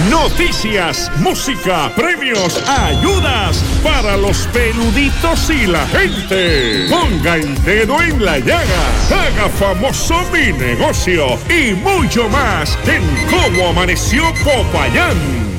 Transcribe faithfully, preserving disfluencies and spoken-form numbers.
Noticias, música, premios, ayudas para los peluditos y la gente. Ponga el dedo en la llaga, haga famoso mi negocio y mucho más en Cómo Amaneció Popayán.